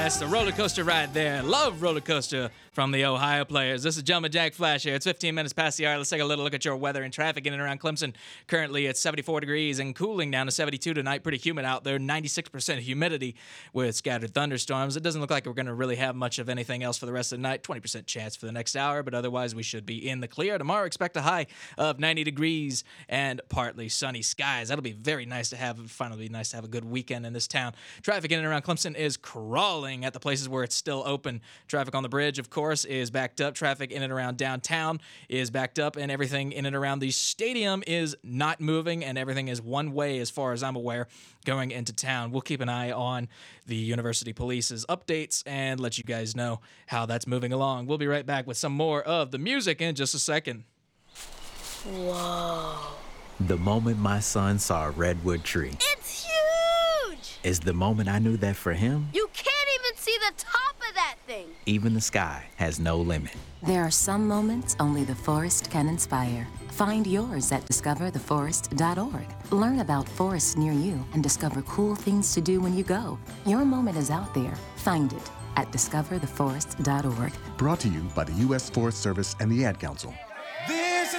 That's the roller coaster ride there. Love roller coaster from the Ohio Players. This is Gentleman Jack Flash here. It's 15 minutes past the hour. Let's take a little look at your weather and traffic in and around Clemson. Currently it's 74 degrees and cooling down to 72 tonight. Pretty humid out there. 96% humidity with scattered thunderstorms. It doesn't look like we're going to really have much of anything else for the rest of the night. 20% chance for the next hour, but otherwise we should be in the clear. Tomorrow expect a high of 90 degrees and partly sunny skies. That'll be very nice to have. Finally be nice to have a good weekend in this town. Traffic in and around Clemson is crawling at the places where it's still open. Traffic on the bridge, of course, is backed up. Traffic in and around downtown is backed up, and everything in and around the stadium is not moving, and everything is one way as far as I'm aware going into town. We'll keep an eye on the University Police's updates and let you guys know how that's moving along. We'll be right back with some more of the music in just a second. Whoa. The moment my son saw a redwood tree It's huge! is the moment I knew that for him, You can't even see the top of that thing. even the sky has no limit. There are some moments only the forest can inspire. Find yours at discovertheforest.org. Learn about forests near you and discover cool things to do when you go. Your moment is out there. Find it at discovertheforest.org. Brought to you by the U.S. Forest Service and the Ad Council.